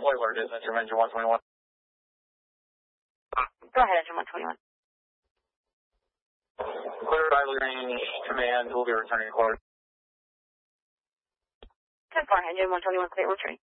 Flight alert is enter engine 121. Go ahead, engine 121. Clear idle range, command, we'll be returning to quarters. 10-4, engine 121, clear, returning.